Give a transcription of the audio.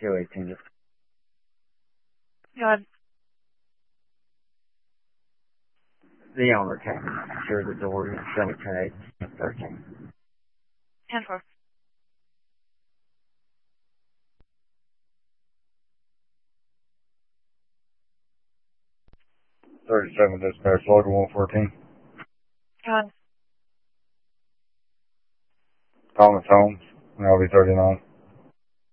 218. Just Go ahead. the owner came through the door and showed me 10-8-13. 10-4. Dispatch, log 114. Go ahead. Thomas Holmes, LV 39.